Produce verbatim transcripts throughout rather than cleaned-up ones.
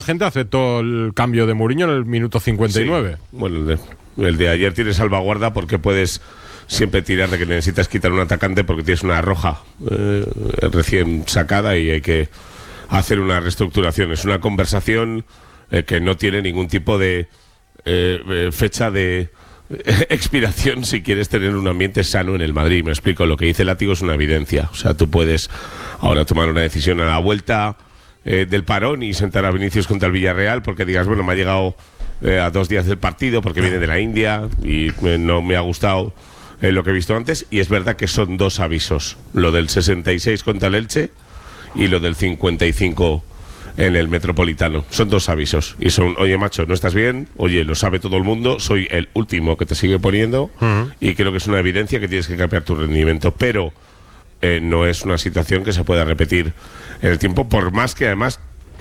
gente aceptó el cambio de Mourinho en el minuto cincuenta y nueve. Sí. Bueno, el de, el de ayer tiene salvaguarda porque puedes siempre tirar de que necesitas quitar un atacante porque tienes una roja eh, recién sacada y hay que hacer una reestructuración. Es una conversación eh, que no tiene ningún tipo de eh, fecha de eh, expiración si quieres tener un ambiente sano en el Madrid. Me explico, lo que dice Látigo es una evidencia. O sea, tú puedes ahora tomar una decisión a la vuelta Eh, del parón y sentar a Vinicius contra el Villarreal porque digas, bueno, me ha llegado eh, a dos días del partido porque viene de la India y eh, no me ha gustado eh, lo que he visto antes, y es verdad que son dos avisos, lo del sesenta y seis contra el Elche y lo del cincuenta y cinco en el Metropolitano. Son dos avisos y son, oye macho, no estás bien, oye, lo sabe todo el mundo, soy el último que te sigue poniendo uh-huh. y creo que es una evidencia que tienes que cambiar tu rendimiento, pero eh, no es una situación que se pueda repetir en el tiempo, por más que además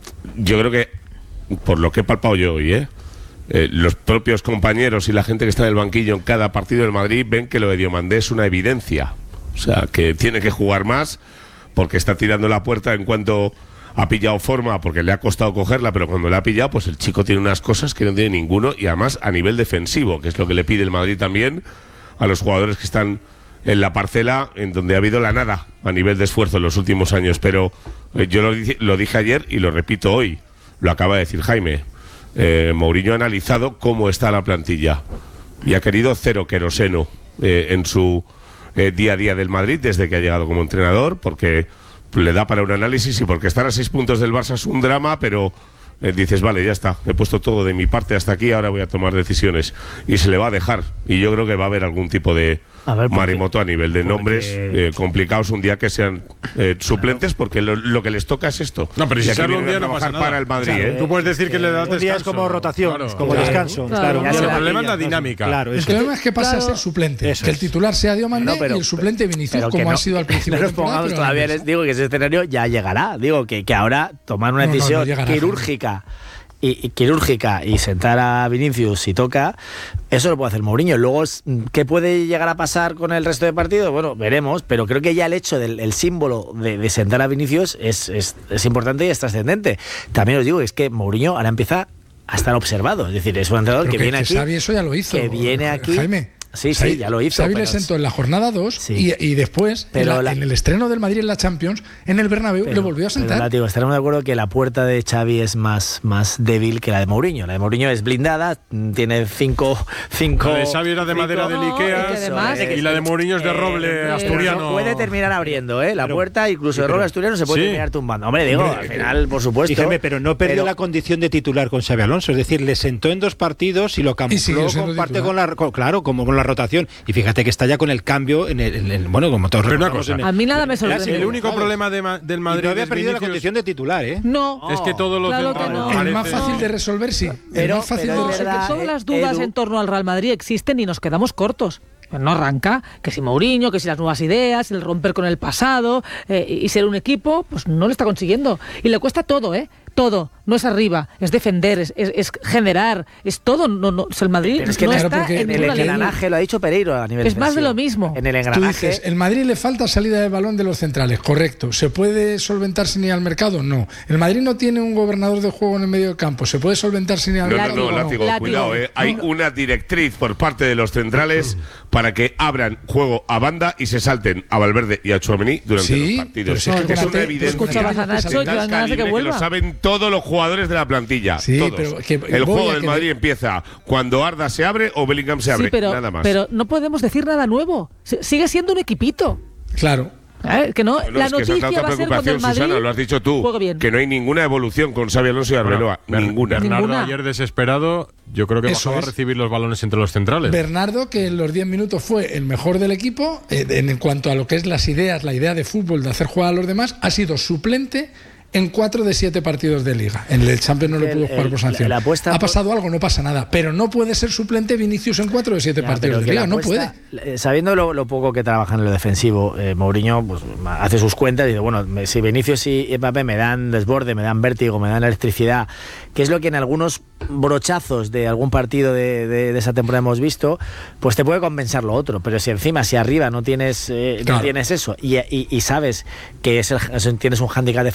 yo creo que, por lo que he palpado yo hoy, ¿eh? Eh, los propios compañeros y la gente que está en el banquillo en cada partido del Madrid ven que lo de Diomandé es una evidencia, o sea, que tiene que jugar más porque está tirando la puerta en cuanto ha pillado forma, porque le ha costado cogerla, pero cuando le ha pillado, pues el chico tiene unas cosas que no tiene ninguno, y además a nivel defensivo, que es lo que le pide el Madrid también a los jugadores que están en la parcela en donde ha habido la nada a nivel de esfuerzo en los últimos años. Pero eh, yo lo, lo dije ayer y lo repito hoy, lo acaba de decir Jaime, eh, Mourinho ha analizado cómo está la plantilla y ha querido cero queroseno eh, en su eh, día a día del Madrid desde que ha llegado como entrenador, porque le da para un análisis y porque estar a seis puntos del Barça es un drama, pero eh, dices, vale, ya está, he puesto todo de mi parte hasta aquí, ahora voy a tomar decisiones, y se le va a dejar, y yo creo que va a haber algún tipo de a ver, marimoto a nivel de nombres eh, complicados un día que sean eh, suplentes, porque lo, lo que les toca es esto. No, pero si se un día no pasa nada para el Madrid, claro, ¿eh? Tú puedes decir que le das un descanso. día es como rotación, claro, como claro, descanso. Claro. Claro. Pero el problema es la dinámica. Claro, el problema es que pasa claro. a ser suplente. Eso que el titular sea Diomandé no, pero, y el suplente Vinicius, como no, ha sido al principio. No nos pongamos todavía, les digo que ese escenario ya llegará. Digo que, que ahora tomar una no, decisión no, no quirúrgica. Y, y quirúrgica y sentar a Vinicius si toca, eso lo puede hacer Mourinho. Luego, ¿qué puede llegar a pasar con el resto de partidos? Bueno, veremos, pero creo que ya el hecho del el símbolo de, de sentar a Vinicius es, es, es importante y es trascendente. También os digo, es que Mourinho ahora empieza a estar observado, es decir, es un entrenador pero que, que viene que aquí, Xavi eso ya lo hizo, que viene aquí, Jaime. Sí, sí, ya lo hizo. Xavi le sentó en la jornada dos sí. y, y después, pero en, la, la, en el estreno del Madrid en la Champions, en el Bernabéu, pero, le volvió a sentar. Pero, digo, estaremos de acuerdo que la puerta de Xavi es más, más débil que la de Mourinho. La de Mourinho es blindada, tiene cinco... cinco la de Xavi era de cinco, madera del Ikea además, y la de Mourinho es de roble eh, asturiano. Puede terminar abriendo, ¿eh? La pero, puerta, incluso de roble asturiano, se puede sí. terminar tumbando. Hombre, digo, Hombre, al final, por supuesto... Fíjame, pero no perdió pero, la condición de titular con Xabi Alonso, es decir, le sentó en dos partidos y lo camufló con parte con la... Con, claro, como con la rotación. Y fíjate que está ya con el cambio en el, en el bueno, como todos recordamos. A mí nada me sorprende. El único problema de ma, del Madrid y no había es perdido Vinicius. la condición de titular, ¿eh? No. Es que todo lo claro central no. Es el más fácil de resolver, sí. Pero, el más fácil pero de resolver. Verdad, todas las dudas Edu. en torno al Real Madrid existen y nos quedamos cortos. No arranca, que si Mourinho, que si las nuevas ideas, el romper con el pasado eh, y ser un equipo, pues no lo está consiguiendo. Y le cuesta todo, ¿eh? Todo. No es arriba, es defender, es, es, es generar, es todo. No, no, el Madrid pero es que no claro, está en el engranaje, lo ha dicho Pereiro a nivel Es defensivo. más de lo mismo. En el engranaje. Tú dices, el Madrid le falta salida de balón de los centrales, correcto. ¿Se puede solventar sin ir al mercado? No. El Madrid no tiene un gobernador de juego en el medio del campo. ¿Se puede solventar sin ir al no, mercado? No, no, no, látigo, látigo. Cuidado, eh. Hay no, no. una directriz por parte de los centrales para que abran juego a banda y se salten a Valverde y a Tchouaméni durante sí, los partidos. Es, que es una evidencia. Escuchabas a Nacho, yo ganas de que vuelva. Que lo saben todos los jugadores de la plantilla. Sí, todos. Pero que el juego del que Madrid de... empieza cuando Arda se abre o Bellingham se abre, sí, pero, nada más. Pero no podemos decir nada nuevo. Sigue siendo un equipito. Claro. ¿Eh? Que no, bueno, la es que noticia va a ser cuando el Madrid Susana, lo has dicho tú, que no hay ninguna evolución con Xabi Alonso y Arbeloa, bueno, ninguna. Bernardo ninguna. ayer desesperado, yo creo que Eso bajaba es. a recibir los balones entre los centrales. Bernardo, que en los diez minutos fue el mejor del equipo, eh, en cuanto a lo que es las ideas, la idea de fútbol, de hacer jugar a los demás, ha sido suplente en cuatro de siete partidos de Liga. En el Champions no lo pudo jugar por sanción. La, la ha pasado algo, no pasa nada. Pero no puede ser suplente Vinicius en cuatro de siete ya, partidos de Liga, no puede. Sabiendo lo, lo poco que trabaja en lo defensivo, eh, Mourinho pues, hace sus cuentas y dice, bueno, si Vinicius y Mbappé me dan desborde, me dan vértigo, me dan electricidad, que es lo que en algunos brochazos de algún partido de, de, de esa temporada hemos visto, pues te puede compensar lo otro. Pero si encima, si arriba no tienes, eh, claro. no tienes eso y, y, y sabes que es el, tienes un hándicap defensivo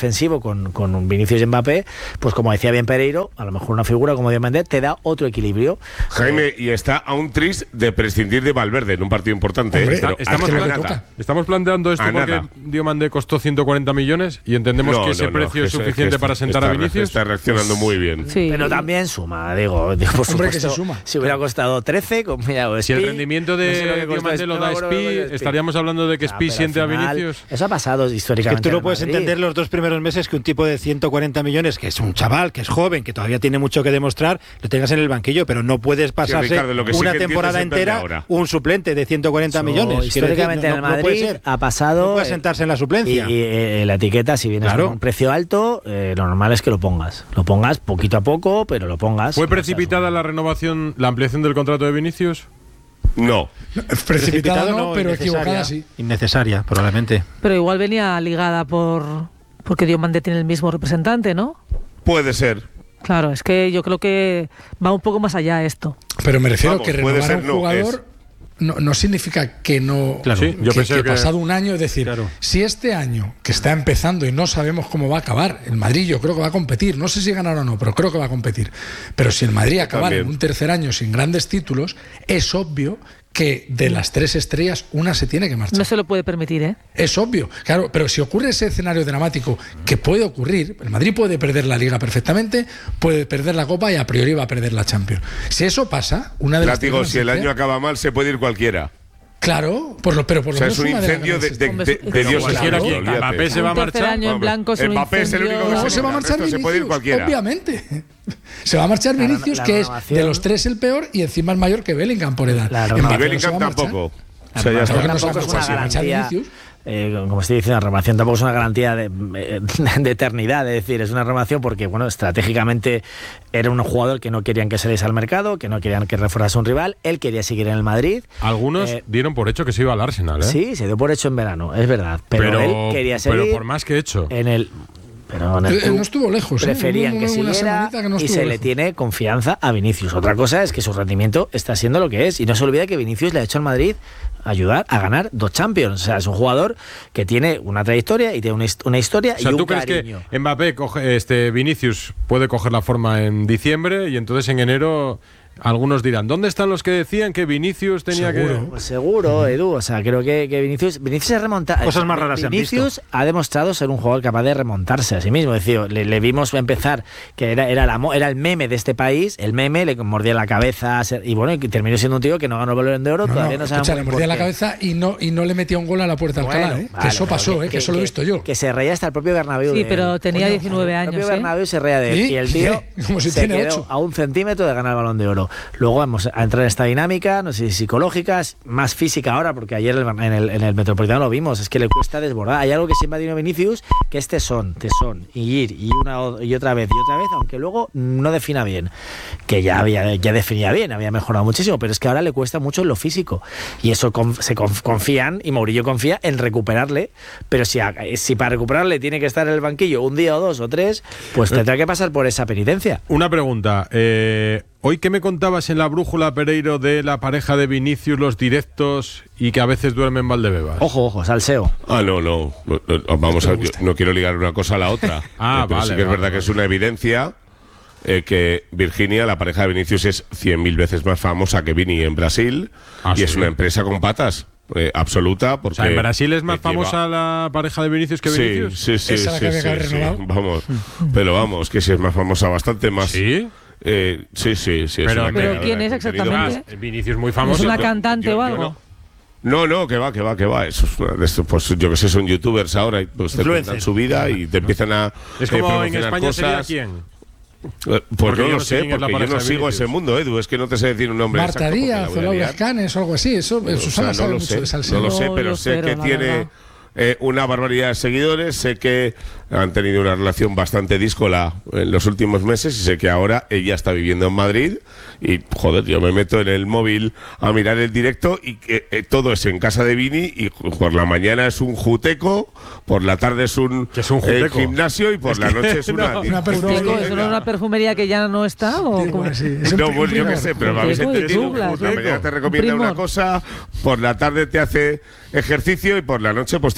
con, con Vinicius y Mbappé, pues como decía bien Pereiro, a lo mejor una figura como Diomandé te da otro equilibrio. Jaime, eh, y está a un tris de prescindir de Valverde en un partido importante. Hombre, ¿eh? Pero estamos, que plan, nada. estamos planteando esto a porque nada. Diomandé costó ciento cuarenta millones y entendemos no, que ese no, precio no, es que suficiente que para sentar está, a Vinicius. Está reaccionando muy bien. Sí. Pero también suma, digo, digo por Hombre, supuesto, que se suma. si hubiera costado trece, con, mira, o Si el Spi, rendimiento de no sé lo que costó Diomandé lo da Spi, no, Spi, no, no, no, estaríamos hablando de que Ah, Spi pero siente al a final, Vinicius. Eso ha pasado Que históricamente. tú no en puedes Madrid. entender los dos primeros meses que un tipo de ciento cuarenta millones, que es un chaval, que es joven, que todavía tiene mucho que demostrar, lo tengas en el banquillo, pero no puedes pasarse Ricardo, lo que sí una que temporada entiendo es entera ahora. un suplente de ciento cuarenta Eso, millones. Quiero históricamente decir, en no- el no puede Madrid ser. ha pasado. No puede sentarse en la suplencia. Y, y, eh, la etiqueta, si vienes Claro. con un precio alto, eh, lo normal es que lo pongas. Lo pongas poquito a poco, pero lo pongas. ¿Fue No seas precipitada un- la renovación, la ampliación del contrato de Vinicius? No. Precipitada no, pero innecesaria. equivocada sí. Innecesaria, probablemente. Pero igual venía ligada por porque Diomandé tiene el mismo representante, ¿no? Puede ser. Claro, es que yo creo que va un poco más allá esto. Pero me refiero Vamos, que puede renovar a ser, un no, jugador no, no significa que no. Claro. Sí, yo que, pensé que que- pasado un año, es decir, Claro. si este año que está empezando y no sabemos cómo va a acabar, el Madrid yo creo que va a competir, no sé si ganará o no, pero creo que va a competir. Pero si el Madrid acabara en También. un tercer año sin grandes títulos, es obvio que de las tres estrellas una se tiene que marchar. No se lo puede permitir, ¿eh? Es obvio, claro, pero si ocurre ese escenario dramático que puede ocurrir, el Madrid puede perder la Liga perfectamente, puede perder la Copa y a priori va a perder la Champions. Si eso pasa, una de las Látigo, tres si el grandes año estrellas- acaba mal, se puede ir cualquiera. Claro, por lo, pero por O lo sea, menos es un una de las incendio de, grandes de, Hombre, de, es- de es- Dios cualquiera santo, que- olvídate. Mbappé se va a Un tercer marchar. año en blanco es un Mbappé es el único incendio. que No, se va a el marchar resto se puede ir Vinicius, cualquiera. obviamente. Se va a marchar La- Vinicius, la que es renovación- de los tres el peor y encima es mayor que Bellingham por edad. La Mbappé Y renovación- no se Bellingham va a marchar. tampoco. La O sea, ya renovación está. Claro que no se tampoco va es a una marchar, se va a marchar garantía. Vinicius. Eh, como estoy diciendo, la renovación tampoco es una garantía de, de eternidad, es decir, es una renovación porque, bueno, estratégicamente era un jugador que no querían que saliese al mercado, que no querían que reforzase un rival, él quería seguir en el Madrid. Algunos Eh, dieron por hecho que se iba al Arsenal, ¿eh? Sí, se dio por hecho en verano, es verdad, pero, pero, él quería seguir pero por más que hecho. en el... Pero en el Eh, club no estuvo lejos, ¿eh? preferían Hubo que una siguiera semanita que no y estuvo se le lejos. tiene confianza a Vinicius. Otra cosa es que su rendimiento está siendo lo que es y no se olvida que Vinicius le ha hecho al Madrid ayudar a ganar dos Champions. O sea, es un jugador que tiene una trayectoria y tiene una, hist- una historia O sea, y un ¿tú crees cariño. que Mbappé, coge, este Vinicius, puede coger la forma en diciembre y entonces en enero algunos dirán, ¿dónde están los que decían que Vinicius tenía Seguro. que...? Pues seguro, Edu. O sea, creo que, que Vinicius, Vinicius se remonta. Cosas más raras se han Vinicius ha demostrado ser un jugador capaz de remontarse a sí mismo. Es decir, le, le vimos empezar que era, era, la, mo- era el meme de este país, el meme le mordía la cabeza se- y bueno, y terminó siendo un tío que no ganó el Balón de Oro. No, todavía no, no sabemos escucha, le por mordía la qué. cabeza y no, y no le metía un gol a la puerta de Alcalá, Bueno, ¿eh? que vale, eso pero pasó, ¿eh? que, eso lo he visto yo. Que se reía hasta el propio Bernabéu. Sí, de pero él. tenía Coño, diecinueve El años, propio ¿eh? Bernabéu se reía de él. ¿Y? Y el tío Como si se tiene quedó ocho. a un centímetro de ganar el Balón de Oro. Luego vamos a entrar en esta dinámica, no sé si psicológica, más física ahora, porque ayer en el, en el Metropolitano lo vimos, es que le cuesta desbordar. Hay algo que siempre ha tenido Vinicius, que es tesón, tesón, y ir, y una o- y otra vez, y otra vez, aunque luego no defina bien, que ya había ya definía bien, había mejorado muchísimo, pero es que ahora le cuesta mucho en lo físico, y eso con- se conf- confían, y Mourinho confía en recuperarle, pero si, a- si para recuperarle tiene que estar en el banquillo un día o dos o tres, pues tendrá que pasar por esa penitencia. Una pregunta. Eh, Hoy, ¿qué me contabas en la brújula, Pereiro, de la pareja de Vinicius, los directos y que a veces duerme en Valdebebas? Ojo, ojo, salseo. Ah, no, no. No, no, vamos a, yo no quiero ligar una cosa a la otra. Ah, Eh, pero vale, sí que es vale, verdad que vale. es una evidencia eh, que Virginia, la pareja de Vinicius, es cien mil veces más famosa que Vini en Brasil. Ah, y sí. es una empresa con patas. eh, absoluta. Porque O sea, ¿en Brasil es más eh, lleva- famosa la pareja de Vinicius que Sí, Vinicius? sí, sí, Esa la sí, que había sí, que haber sí. renovado. Vamos, pero vamos, que si es más famosa, bastante más. ¿Sí? Eh, sí, sí, sí. es Pero- una pero creadora ¿quién de es contenido. exactamente? Ah, Vinicius muy famoso. ¿Es una yo- cantante yo- o yo algo? No, no, que va, que va, que va. Eso es una de estos, pues yo que sé, son youtubers ahora y pues te Influencer. cuentan su vida y te empiezan a Es eh, como en promocionar España sería cosas. quién. Eh, Pues Porque no yo lo no sé sé, quién es la porque yo pareja no de sigo Vinicius. ese mundo, Edu. Es que no te sé decir un nombre Marta exacto porque la Díaz, voy a o Laura liar. Canes o algo así. Eso, O sea, Susana no sabe lo mucho sé, de salseo. no lo sé, No, pero yo sé cero, que la tiene verdad. eh, una barbaridad de seguidores, sé que han tenido una relación bastante díscola en los últimos meses y sé que ahora ella está viviendo en Madrid y, joder, yo me meto en el móvil a mirar el directo y que eh, todo es en casa de Vini y por la mañana es un juteco, por la tarde es un, ¿Qué es un eh, juteco? gimnasio y por la noche es una... no, una perfumería. Teco, ¿eso no es una perfumería que ya no está? ¿O Sí, cómo? bueno, sí, es un No, pri- pues un yo qué primor. sé, pero me habéis Teco y entendido. Douglas, Por la mañana te un recomienda una primor. cosa, por la tarde te hace ejercicio y por la noche pues tiene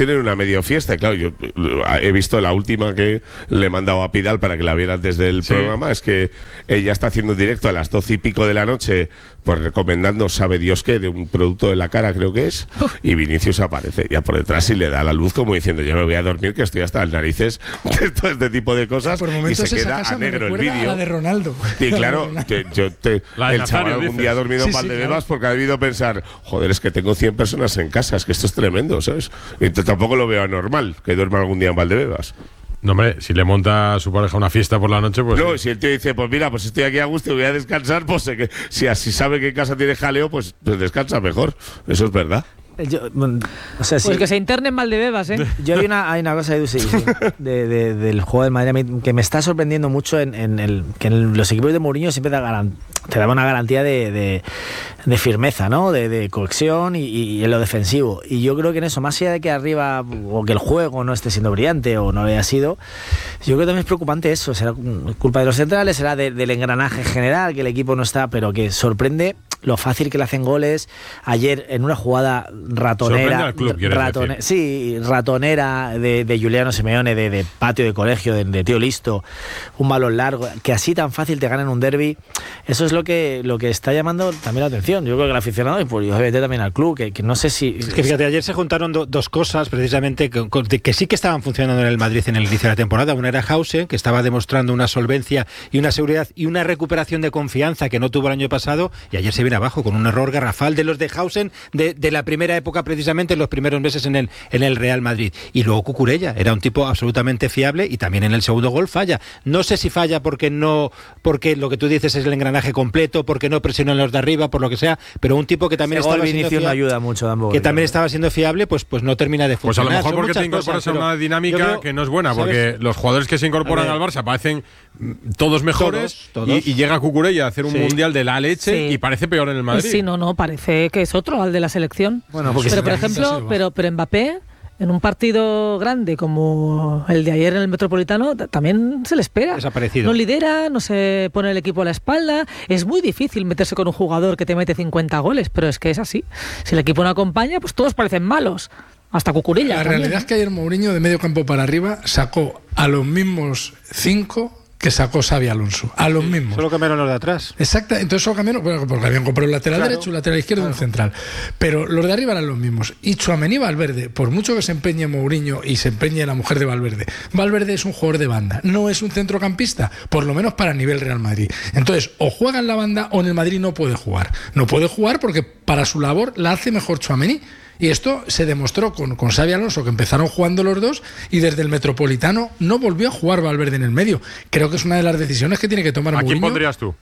tienen una medio fiesta. Y claro, yo he visto la última que le he mandado a Pidal para que la viera antes del sí. programa, es que ella está haciendo un directo a las doce y pico de la noche, pues recomendando sabe Dios qué, de un producto de la cara creo que es, y Vinicius aparece ya por detrás y le da la luz como diciendo yo me voy a dormir que estoy hasta las narices de todo este tipo de cosas, y se queda a negro el vídeo. La de Ronaldo. Y claro, te, yo te, el chaval algún día ha dormido sí, en Valdebebas sí, claro. porque ha debido pensar, joder, es que tengo cien personas en casa, es que esto es tremendo, ¿sabes? Y tampoco lo veo anormal que duerma algún día en Valdebebas. No, hombre, si le monta a su pareja una fiesta por la noche, pues... No, si el tío dice, pues mira, pues estoy aquí a gusto y voy a descansar, pues sé que si así sabe que en casa tiene jaleo, pues, pues descansa mejor. Eso es verdad. Yo, o sea, pues sí. que se interne en Valdebebas, ¿eh? Yo hay una, hay una cosa Edu, sí, sí, de, de, del juego del Madrid que me está sorprendiendo mucho en, en el que en los equipos de Mourinho siempre te, garan, te daba una garantía de, de, de firmeza, ¿no? De, de cohesión y, y en lo defensivo. Y yo creo que en eso, más allá de que arriba o que el juego no esté siendo brillante o no lo haya sido, yo creo que también es preocupante eso. Será culpa de los centrales, será de, del engranaje general, que el equipo no está, pero que sorprende lo fácil que le hacen goles. Ayer en una jugada ratonera, club, ratone, sí, ratonera de, de Giuliano Simeone, de, de patio de colegio, de, de tío listo, un balón largo, que así tan fácil te ganan un derbi, eso es lo que lo que está llamando también la atención. Yo creo que el aficionado y pues, obviamente también al club, que, que no sé si... Es que fíjate, ayer se juntaron do, dos cosas precisamente que, que sí que estaban funcionando en el Madrid en el inicio de la temporada. Una era Hausen, que estaba demostrando una solvencia y una seguridad y una recuperación de confianza que no tuvo el año pasado, y ayer se viene abajo con un error garrafal de los de Hausen de, de la primera época, precisamente en los primeros meses en el, en el Real Madrid. Y luego Cucurella, era un tipo absolutamente fiable y también en el segundo gol falla. No sé si falla porque no, porque lo que tú dices es el engranaje completo, porque no presionan los de arriba, por lo que sea, pero un tipo que también Ese estaba gol siendo fiable, no ayuda mucho, tampoco, que también estaba siendo fiable, pues, pues no termina de funcionar. Pues a lo mejor Son porque te incorporas cosas, a una dinámica creo, que no es buena, porque ¿sabes? Los jugadores que se incorporan al Barça parecen todos mejores, todos, todos. Y, y llega Cucurella a hacer un Sí. mundial de la leche Sí. y parece peor en el Madrid. Sí, no, no, parece que es otro, al de la selección. Bueno, porque pero si por la ejemplo, pero, pero Mbappé, en un partido grande como el de ayer en el Metropolitano, t- también se le espera. Desaparecido. No lidera, no se pone el equipo a la espalda. Es muy difícil meterse con un jugador que te mete cincuenta goles, pero es que es así. Si el equipo no acompaña, pues todos parecen malos. Hasta Cucurella. La también. realidad es que ayer Mourinho, de medio campo para arriba, sacó a los mismos cinco que sacó Xabi Alonso, a los mismos. Solo cambiaron los de atrás. Exacto, entonces solo cambiaron, bueno, porque habían comprado un lateral Claro, derecho, un lateral izquierdo y claro. un central. Pero los de arriba eran los mismos. Y Tchouaméni y Valverde, por mucho que se empeñe Mourinho y se empeñe la mujer de Valverde, Valverde es un jugador de banda, no es un centrocampista, por lo menos para nivel Real Madrid. Entonces, o juega en la banda o en el Madrid no puede jugar. No puede jugar porque para su labor la hace mejor Tchouaméni. Y esto se demostró con, con Xabi Alonso, que empezaron jugando los dos y desde el Metropolitano no volvió a jugar Valverde en el medio. Creo que es una de las decisiones que tiene que tomar ¿A Mourinho. quién pondrías tú?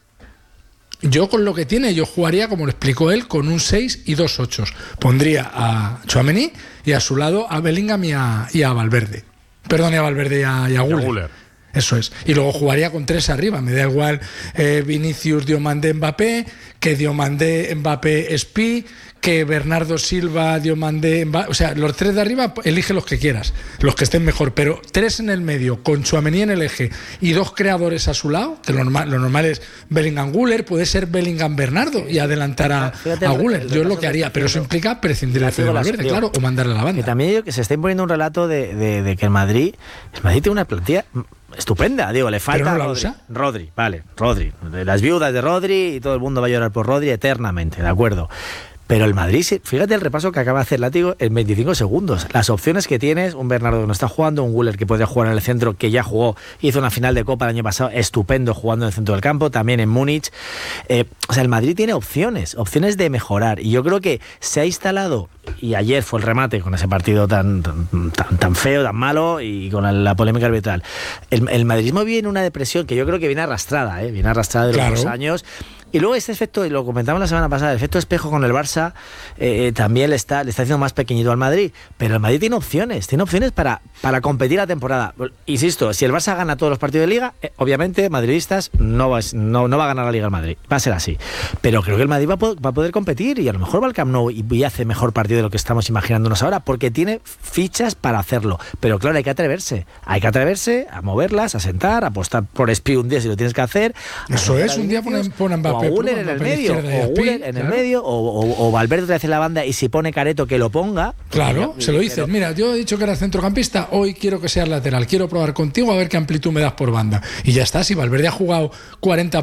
Yo con lo que tiene, yo jugaría, como lo explicó él, con un seis y dos ochos. Pondría a Tchouaméni y a su lado a Bellingham y a, y a Valverde. Perdón, y a Valverde y a, y a Güler. Güler. Eso es. Y luego jugaría con tres arriba. Me da igual eh, Vinicius, Diomandé, Mbappé, que Diomandé, Mbappé, Espi, que Bernardo Silva, Diomandé, Mbappé. O sea, los tres de arriba, elige los que quieras, los que estén mejor. Pero tres en el medio, con Tchouaméni en el eje y dos creadores a su lado, que lo normal, lo normal es Bellingham Güler, puede ser Bellingham Bernardo y adelantar a, Fíjate, a Güler. Yo es lo que que haría, pero eso implica prescindir de Fede las- Valverde, digo, claro, o mandarle a la banda. Que también yo que se está imponiendo un relato de, de, de que el Madrid, el Madrid tiene una plantilla estupenda, digo, le falta no la Rodri. usa. Rodri, vale, Rodri. De las viudas de Rodri y todo el mundo va a llorar por Rodri eternamente, de acuerdo. Pero el Madrid, fíjate el repaso que acaba de hacer Látigo en veinticinco segundos. Las opciones que tienes, un Bernardo que no está jugando, un Güler que podría jugar en el centro, que ya jugó, hizo una final de Copa el año pasado, estupendo jugando en el centro del campo, también en Múnich. Eh, o sea, el Madrid tiene opciones, opciones de mejorar. Y yo creo que se ha instalado, y ayer fue el remate con ese partido tan, tan, tan, tan feo, tan malo, y con la, la polémica arbitral. El, el madridismo viene en una depresión que yo creo que viene arrastrada, ¿eh? viene arrastrada de los Claro. dos años. Y luego este efecto, y lo comentamos la semana pasada, el efecto espejo con el Barça eh, también le está, le está haciendo más pequeñito al Madrid. Pero el Madrid tiene opciones, tiene opciones para, para competir la temporada. Insisto, si el Barça gana todos los partidos de Liga, eh, obviamente, madridistas, no va, no, no va a ganar la Liga el Madrid. Va a ser así. Pero creo que el Madrid va a, po- va a poder competir y a lo mejor va al Camp Nou y, y hace mejor partido partido de lo que estamos imaginándonos ahora, porque tiene fichas para hacerlo. Pero claro, hay que atreverse. Hay que atreverse a moverlas, a sentar, a apostar por Espi un día si lo tienes que hacer. Eso es, un día ponen, ponen Mbappé, o Guller en el medio, o Guller en el medio, o, o, o Valverde otra vez en la banda, y si pone Careto que lo ponga. Claro, se lo dices. Pero, mira, yo he dicho que eras centrocampista, hoy quiero que seas lateral, quiero probar contigo a ver qué amplitud me das por banda. Y ya está, si Valverde ha jugado cuarenta